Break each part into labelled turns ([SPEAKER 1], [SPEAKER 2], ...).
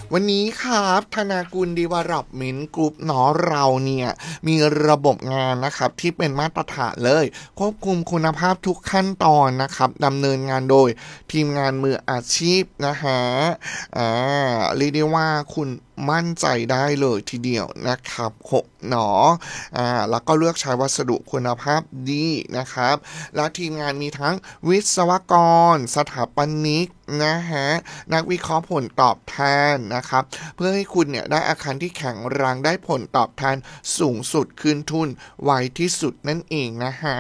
[SPEAKER 1] วันนี้ครับธนากุล Development Group เนาะเราเนี่ยมีระบบงานนะครับที่เป็นมาตรฐานเลยควบคุมคุณภาพทุกขั้นตอนนะครับดำเนินงานโดยทีมงานมืออาชีพนะฮะเรียกได้ว่าคุณมั่นใจได้เลยทีเดียวนะครับหนอแล้วก็เลือกใช้วัสดุคุณภาพดีนะครับและทีมงานมีทั้งวิศวกรสถาปนิกนะฮะนักวิเคราะห์ผลตอบแทนนะครับเพื่อให้คุณเนี่ยได้อาคารที่แข็งแรงได้ผลตอบแทนสูงสุดคืนทุนไวที่สุดนั่นเองนะฮะ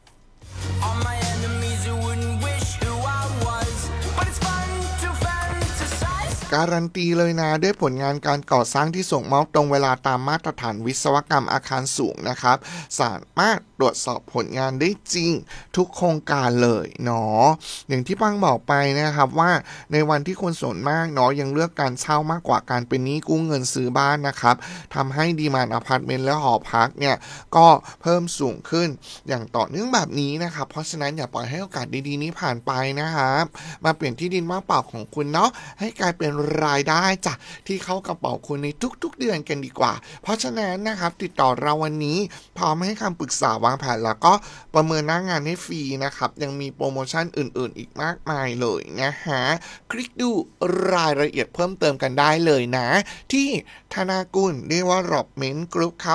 [SPEAKER 1] การันตีเลยนะด้วยผลงานการก่อสร้างที่ส่งมอบตรงเวลาตามมาตรฐานวิศวกรรมอาคารสูงนะครับสามารถตรวจสอบผลงานได้จริงทุกโครงการเลยเนาะอย่างที่ปังบอกไปนะครับว่าในวันที่คนส่วนมากเนาะยังเลือกการเช่ามากกว่าการเป็นหนี้กู้เงินซื้อบ้านนะครับทำให้ดีมานด์อพาร์ตเมนต์และหอพักเนี่ยก็เพิ่มสูงขึ้นอย่างต่อเนื่องแบบนี้นะครับเพราะฉะนั้นอย่าปล่อยให้โอกาสดีๆนี้ผ่านไปนะครับมาเปลี่ยนที่ดินว่างเปล่าของคุณเนาะให้กลายเป็นรายได้จ้ะที่เข้ากระเป๋าคุณในทุกๆเดือนกันดีกว่าเพราะฉะนั้นนะครับติดต่อเราวันนี้พร้อมให้คำปรึกษาวางแผนแล้วก็ประเมินหน้างานให้ฟรีนะครับยังมีโปรโมชั่นอื่นๆอีกมากมายเลยนะฮะคลิกดูรายละเอียดเพิ่มเติมกันได้เลยนะที่ธนากุลDevelopment Group ครับ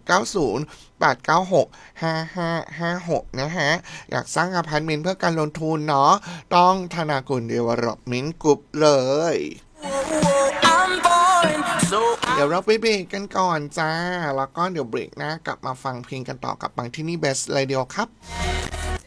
[SPEAKER 1] 0908965556นะฮะอยากสร้างอพาร์ตเมนต์เพื่อการลงทุนเนาะต้องธนากุลDevelopment Group เลยเดี๋ยวเราไปเบรกกันก่อนจ้าแล้วก็เดี๋ยวเบรกหน้ากลับมาฟังเพลงกันต่อกับบางที่นี่ Best Radio ครับ